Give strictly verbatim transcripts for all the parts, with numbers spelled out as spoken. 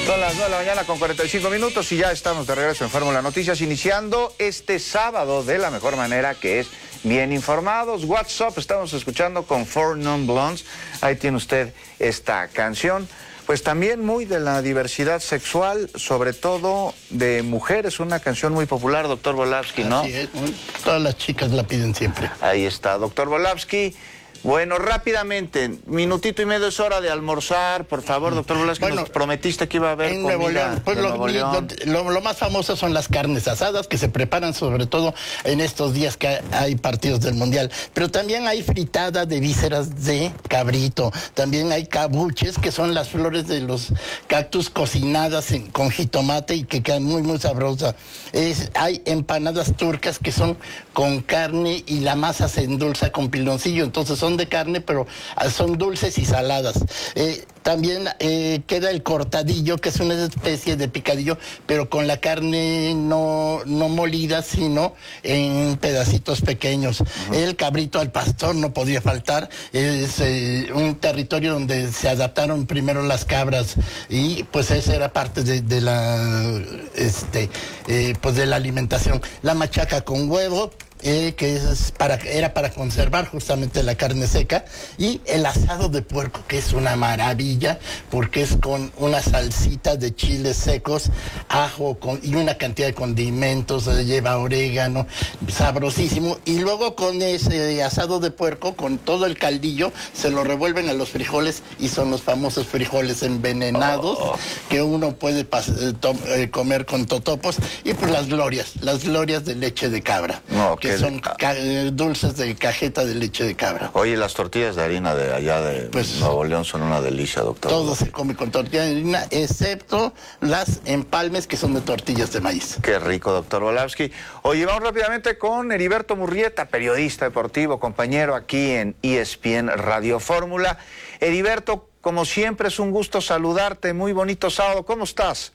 Son las nueve de la mañana con cuarenta y cinco minutos y ya estamos de regreso en Fórmula Noticias, iniciando este sábado de la mejor manera, que es bien informados. WhatsApp, estamos escuchando con Four Non Blondes. Ahí tiene usted esta canción. Pues también muy de la diversidad sexual, sobre todo de mujeres, una canción muy popular, doctor Volavsky, ¿no? Así es, todas las chicas la piden siempre. Ahí está, doctor Volavsky. Bueno, rápidamente, minutito y medio, es hora de almorzar, por favor, doctor Volavsky, bueno, nos prometiste que iba a haber en comida Nuevo León. Pues de lo, Nuevo León. Lo, lo más famoso son las carnes asadas, que se preparan sobre todo en estos días que hay partidos del Mundial. Pero también hay fritada de vísceras de cabrito, también hay cabuches, que son las flores de los cactus cocinadas en, con jitomate y que quedan muy, muy sabrosas. Es, hay empanadas turcas que son con carne y la masa se endulza con piloncillo, entonces son de carne, pero son dulces y saladas. Eh, también eh, queda el cortadillo, que es una especie de picadillo, pero con la carne no, no molida, sino en pedacitos pequeños. Uh-huh. El cabrito al pastor no podía faltar. Es eh, un territorio donde se adaptaron primero las cabras y pues esa era parte de, de la este eh, pues de la alimentación. La machaca con huevo, Eh, que es para, era para conservar justamente la carne seca, y el asado de puerco, que es una maravilla, porque es con una salsita de chiles secos, ajo con, y una cantidad de condimentos, eh, lleva orégano, sabrosísimo, y luego con ese asado de puerco, con todo el caldillo, se lo revuelven a los frijoles, y son los famosos frijoles envenenados, oh. que uno puede eh, eh, comer con totopos, y pues las glorias, las glorias de leche de cabra, no, que son ca dulces de cajeta de leche de cabra. Oye, las tortillas de harina de allá de pues, Nuevo León son una delicia, doctor. Todo se come con tortilla de harina, excepto las empalmes, que son de tortillas de maíz. Qué rico, doctor Volavsky. Oye, vamos rápidamente con Heriberto Murrieta, periodista deportivo, compañero aquí en E S P N Radio Fórmula. Heriberto, como siempre, es un gusto saludarte. Muy bonito sábado. ¿Cómo estás?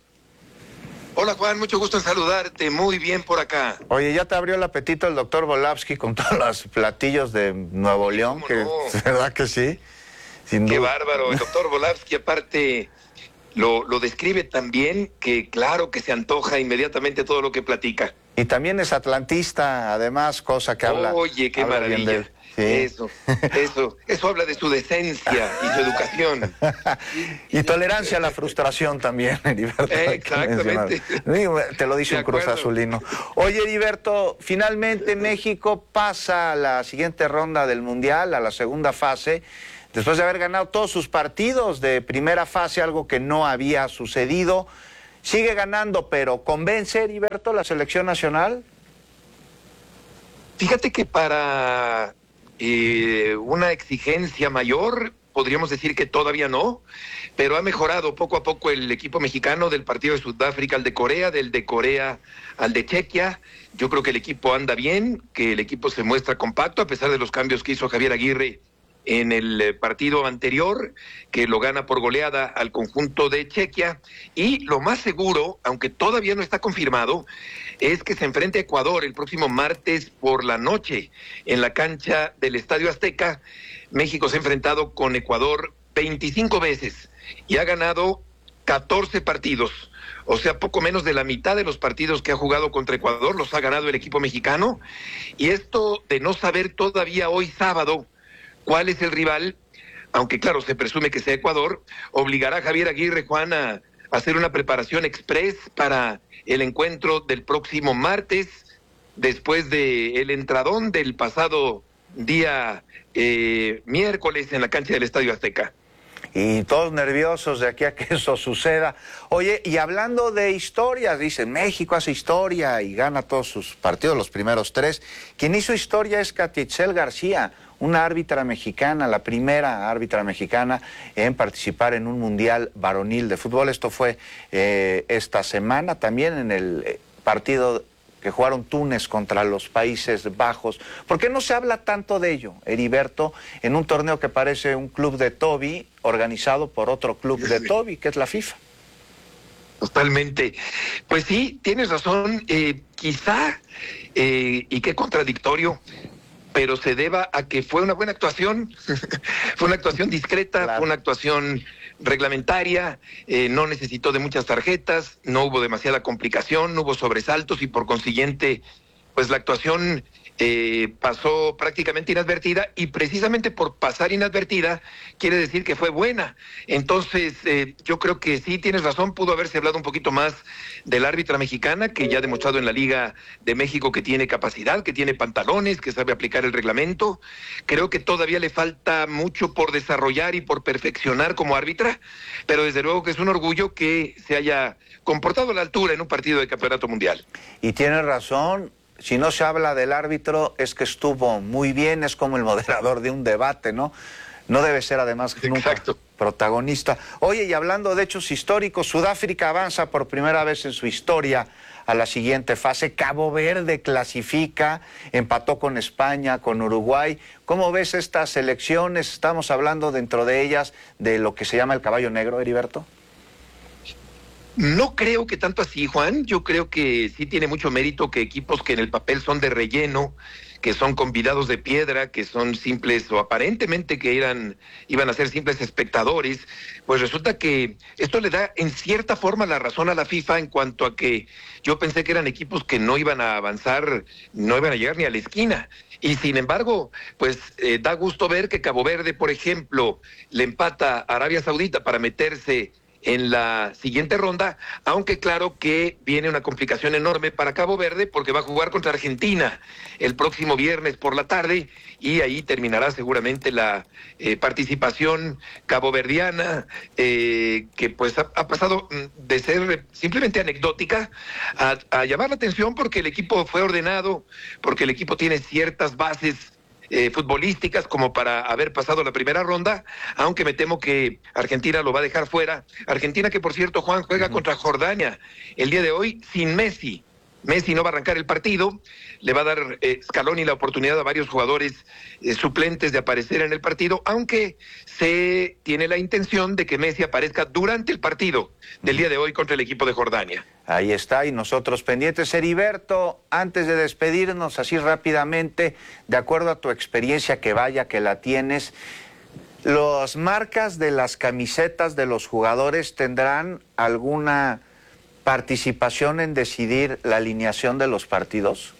Hola Juan, mucho gusto en saludarte, muy bien por acá. Oye, ya te abrió el apetito el doctor Volavsky con todos los platillos de Nuevo León, que, no? ¿verdad que sí? Sin Qué duda. bárbaro, el doctor Volavsky aparte lo, lo describe tan bien que claro que se antoja inmediatamente todo lo que platica. Y también es atlantista, además, cosa que habla. Oye, qué habla maravilla. Bien de él. Sí. Eso, eso, eso habla de su decencia y su educación. Y tolerancia a la frustración también, Heriberto. Exactamente. Te lo dice un Cruz Azulino. Oye, Heriberto, finalmente México pasa a la siguiente ronda del Mundial, a la segunda fase, después de haber ganado todos sus partidos de primera fase, algo que no había sucedido. Sigue ganando, pero ¿convence, Heriberto, la selección nacional? Fíjate que para eh, una exigencia mayor, podríamos decir que todavía no, pero ha mejorado poco a poco el equipo mexicano, del partido de Sudáfrica al de Corea, del de Corea al de Chequia. Yo creo que el equipo anda bien, que el equipo se muestra compacto, a pesar de los cambios que hizo Javier Aguirre en el partido anterior, que lo gana por goleada al conjunto de Chequia. Y lo más seguro, aunque todavía no está confirmado, es que se enfrente a Ecuador el próximo martes por la noche en la cancha del Estadio Azteca. México se ha enfrentado con Ecuador veinticinco veces y ha ganado catorce partidos. O sea, poco menos de la mitad de los partidos que ha jugado contra Ecuador los ha ganado el equipo mexicano. Y esto de no saber todavía hoy sábado cuál es el rival, aunque claro, se presume que sea Ecuador, obligará a Javier Aguirre, Juan, a hacer una preparación express para el encuentro del próximo martes, después del entradón del pasado día eh, miércoles en la cancha del Estadio Azteca. Y todos nerviosos de aquí a que eso suceda. Oye, y hablando de historias, dicen, México hace historia y gana todos sus partidos, los primeros tres. Quien hizo historia es Katitzel García, una árbitra mexicana, la primera árbitra mexicana en participar en un mundial varonil de fútbol. Esto fue eh, esta semana, también en el partido que jugaron Túnez contra los Países Bajos. ¿Por qué no se habla tanto de ello, Heriberto, en un torneo que parece un club de Toby organizado por otro club de Toby, que es la FIFA? Totalmente. Pues sí, tienes razón. Eh, quizá, eh, y qué contradictorio, pero se deba a que fue una buena actuación, fue una actuación discreta, claro. Fue una actuación reglamentaria, eh, no necesitó de muchas tarjetas, no hubo demasiada complicación, no hubo sobresaltos y por consiguiente, pues la actuación eh, pasó prácticamente inadvertida y precisamente por pasar inadvertida quiere decir que fue buena. Entonces, eh, yo creo que sí tienes razón, pudo haberse hablado un poquito más del árbitra mexicana, que ya ha demostrado en la Liga de México que tiene capacidad, que tiene pantalones, que sabe aplicar el reglamento. Creo que todavía le falta mucho por desarrollar y por perfeccionar como árbitra, pero desde luego que es un orgullo que se haya comportado a la altura en un partido de campeonato mundial. Y tienes razón. Si no se habla del árbitro, es que estuvo muy bien, es como el moderador de un debate, ¿no? No debe ser además nunca Exacto. protagonista. Oye, y hablando de hechos históricos, Sudáfrica avanza por primera vez en su historia a la siguiente fase. Cabo Verde clasifica, empató con España, con Uruguay. ¿Cómo ves estas elecciones? Estamos hablando dentro de ellas de lo que se llama el caballo negro, Heriberto. No creo que tanto así, Juan. Yo creo que sí tiene mucho mérito que equipos que en el papel son de relleno, que son convidados de piedra, que son simples o aparentemente que eran, iban a ser simples espectadores, pues resulta que esto le da en cierta forma la razón a la FIFA en cuanto a que yo pensé que eran equipos que no iban a avanzar, no iban a llegar ni a la esquina. Y sin embargo, pues eh, da gusto ver que Cabo Verde, por ejemplo, le empata a Arabia Saudita para meterse en la siguiente ronda, aunque claro que viene una complicación enorme para Cabo Verde porque va a jugar contra Argentina el próximo viernes por la tarde y ahí terminará seguramente la eh, participación caboverdiana eh, que pues ha, ha pasado de ser simplemente anecdótica a, a llamar la atención porque el equipo fue ordenado, porque el equipo tiene ciertas bases Eh, futbolísticas como para haber pasado la primera ronda, aunque me temo que Argentina lo va a dejar fuera. Argentina que, por cierto, Juan, juega uh-huh. contra Jordania el día de hoy sin Messi. Messi no va a arrancar el partido, le va a dar eh, Scaloni la oportunidad a varios jugadores eh, suplentes de aparecer en el partido, aunque se tiene la intención de que Messi aparezca durante el partido del día de hoy contra el equipo de Jordania. Ahí está, y nosotros pendientes. Heriberto, antes de despedirnos así rápidamente, de acuerdo a tu experiencia, que vaya que la tienes, ¿las marcas de las camisetas de los jugadores tendrán alguna participación en decidir la alineación de los partidos?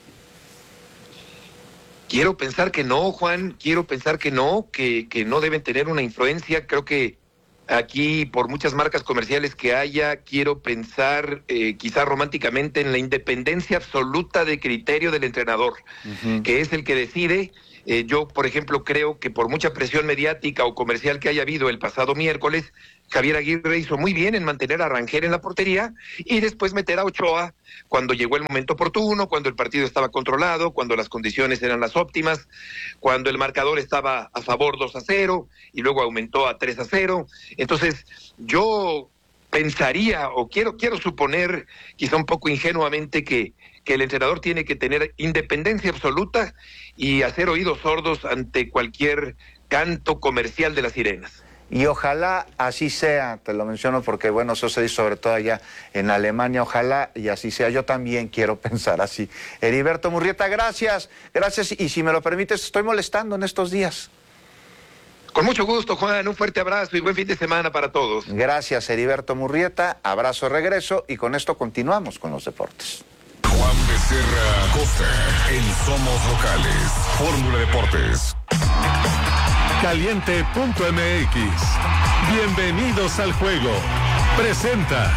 Quiero pensar que no, Juan, quiero pensar que no, que, que no deben tener una influencia. Creo que aquí, por muchas marcas comerciales que haya, quiero pensar eh, quizá románticamente en la independencia absoluta de criterio del entrenador, uh-huh. que es el que decide. Eh, yo, por ejemplo, creo que por mucha presión mediática o comercial que haya habido el pasado miércoles, Javier Aguirre hizo muy bien en mantener a Rangel en la portería y después meter a Ochoa cuando llegó el momento oportuno, cuando el partido estaba controlado, cuando las condiciones eran las óptimas, cuando el marcador estaba a favor dos a cero y luego aumentó a tres a cero. Entonces, yo pensaría o quiero, quiero suponer, quizá un poco ingenuamente, que, que el entrenador tiene que tener independencia absoluta y hacer oídos sordos ante cualquier canto comercial de las sirenas. Y ojalá así sea, te lo menciono porque, bueno, eso se dice sobre todo allá en Alemania, ojalá y así sea. Yo también quiero pensar así. Heriberto Murrieta, gracias, gracias, y si me lo permites, estoy molestando en estos días. Con mucho gusto, Juan, un fuerte abrazo y buen fin de semana para todos. Gracias, Heriberto Murrieta, abrazo, regreso, y con esto continuamos con los deportes. Juan Becerra Costa, en Somos Locales, Fórmula Deportes. Caliente punto M X. Bienvenidos al juego. Presenta.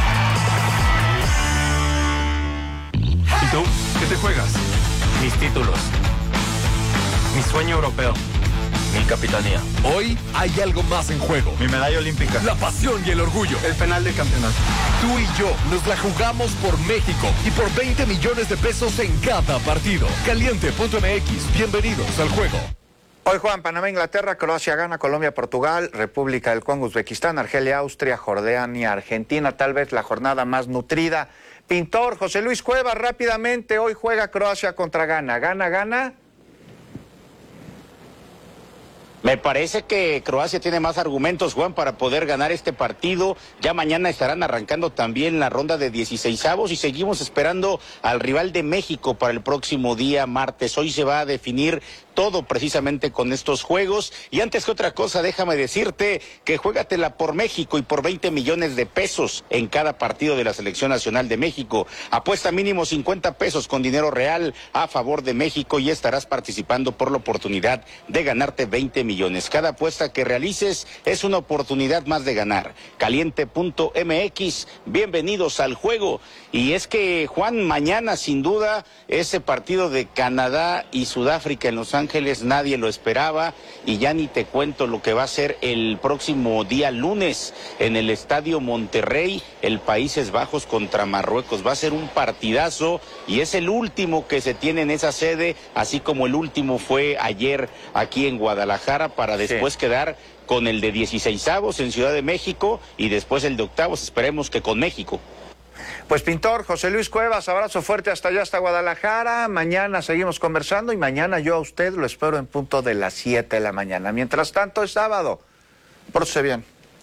¿Y tú? ¿Qué te juegas? Mis títulos. Mi sueño europeo. Mi capitanía. Hoy hay algo más en juego. Mi medalla olímpica. La pasión y el orgullo. El penal de campeonato. Tú y yo nos la jugamos por México y por veinte millones de pesos en cada partido. Caliente punto M X. Bienvenidos al juego. Hoy juegan Panamá, Inglaterra, Croacia gana, Colombia, Portugal, República del Congo, Uzbekistán, Argelia, Austria, Jordania, Argentina, tal vez la jornada más nutrida. Pintor, José Luis Cuevas, rápidamente, hoy juega Croacia contra Ghana. ¿Gana, gana? Me parece que Croacia tiene más argumentos, Juan, para poder ganar este partido. Ya mañana estarán arrancando también la ronda de dieciseisavos y seguimos esperando al rival de México para el próximo día martes. Hoy se va a definir todo precisamente con estos juegos. Y antes que otra cosa, déjame decirte que juégatela por México y por veinte millones de pesos en cada partido de la Selección Nacional de México. Apuesta mínimo cincuenta pesos con dinero real a favor de México y estarás participando por la oportunidad de ganarte veinte millones. Cada apuesta que realices es una oportunidad más de ganar. Caliente punto m x, bienvenidos al juego. Y es que, Juan, mañana sin duda ese partido de Canadá y Sudáfrica en Los Ángeles nadie lo esperaba, y ya ni te cuento lo que va a ser el próximo día lunes en el Estadio Monterrey, el Países Bajos contra Marruecos. Va a ser un partidazo y es el último que se tiene en esa sede, así como el último fue ayer aquí en Guadalajara, para después sí. quedar con el de dieciseisavos en Ciudad de México y después el de octavos, esperemos que con México. Pues pintor, José Luis Cuevas, abrazo fuerte hasta allá, hasta Guadalajara. Mañana seguimos conversando y mañana yo a usted lo espero en punto de las siete de la mañana. Mientras tanto es sábado. Pórtese bien.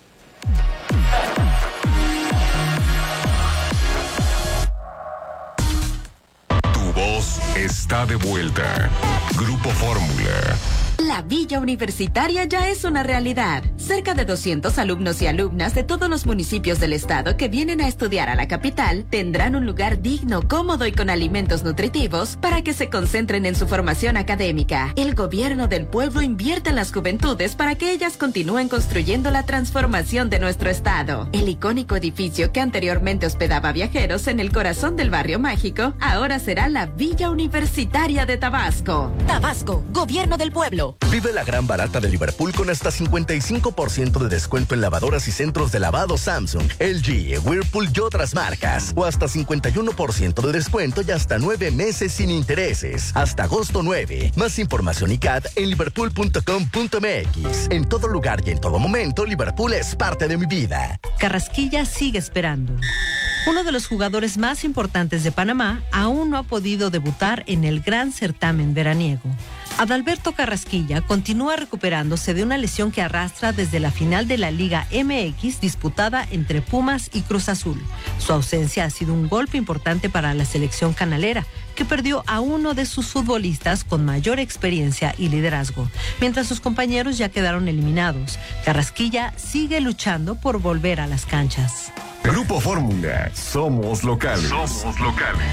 Tu voz está de vuelta. Grupo Fórmula. La Villa Universitaria ya es una realidad. Cerca de doscientos alumnos y alumnas de todos los municipios del estado que vienen a estudiar a la capital tendrán un lugar digno, cómodo y con alimentos nutritivos para que se concentren en su formación académica. El gobierno del pueblo invierte en las juventudes para que ellas continúen construyendo la transformación de nuestro estado. El icónico edificio que anteriormente hospedaba viajeros en el corazón del barrio mágico, ahora será la Villa Universitaria de Tabasco. Tabasco, gobierno del pueblo. Vive la gran barata de Liverpool con hasta cincuenta y cinco por ciento de descuento en lavadoras y centros de lavado Samsung, L G, Whirlpool y otras marcas. O hasta cincuenta y uno por ciento de descuento y hasta nueve meses sin intereses. Hasta agosto nueve. Más información y C A D en liverpool punto com punto m x. En todo lugar y en todo momento, Liverpool es parte de mi vida. Carrasquilla sigue esperando. Uno de los jugadores más importantes de Panamá aún no ha podido debutar en el gran certamen veraniego. Adalberto Carrasquilla continúa recuperándose de una lesión que arrastra desde la final de la Liga M X disputada entre Pumas y Cruz Azul. Su ausencia ha sido un golpe importante para la selección canalera, que perdió a uno de sus futbolistas con mayor experiencia y liderazgo. Mientras sus compañeros ya quedaron eliminados, Carrasquilla sigue luchando por volver a las canchas. Grupo Fórmula, somos locales. Somos locales.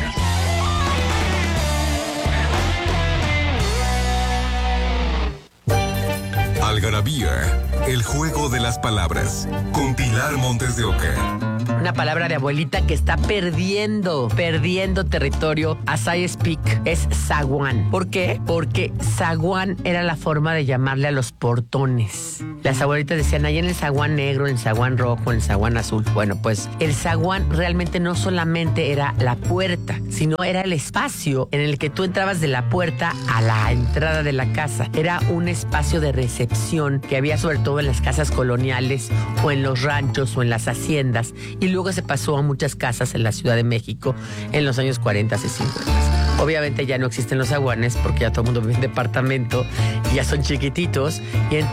Algarabía, el juego de las palabras, con Pilar Montes de Oca. Una palabra de abuelita que está perdiendo, perdiendo territorio as I speak, es zaguán. ¿Por qué? Porque zaguán era la forma de llamarle a los portones. Las abuelitas decían, ahí en el zaguán negro, en el zaguán rojo, en el zaguán azul. Bueno, pues el zaguán realmente no solamente era la puerta, sino era el espacio en el que tú entrabas de la puerta a la entrada de la casa. Era un espacio de recepción que había sobre todo en las casas coloniales o en los ranchos o en las haciendas, y luego se pasó a muchas casas en la Ciudad de México en los años cuarenta y cincuenta. Obviamente ya no existen los zaguanes porque ya todo el mundo vive en departamento y ya son chiquititos. Y en...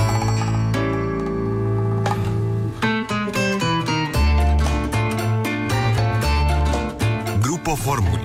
Grupo Fórmula.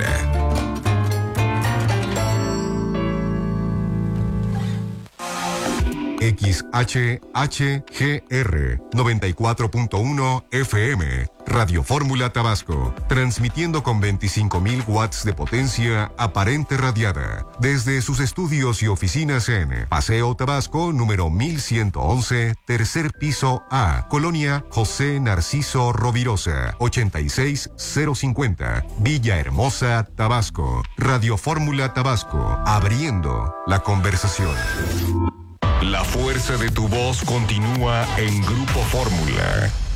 X H H G R noventa y cuatro punto uno F M, Radio Fórmula Tabasco, transmitiendo con veinticinco mil watts de potencia aparente radiada, desde sus estudios y oficinas en Paseo Tabasco, número mil ciento once, tercer piso A, Colonia José Narciso Rovirosa, ochenta y seis cero cincuenta, Villahermosa, Tabasco. Radio Fórmula Tabasco, abriendo la conversación. La fuerza de tu voz continúa en Grupo Fórmula.